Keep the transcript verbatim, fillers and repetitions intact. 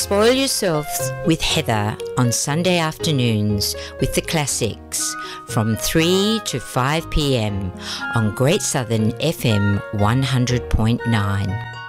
Spoil yourselves with Heather on Sunday afternoons with the classics from three to five p m on Great Southern F M one hundred point nine.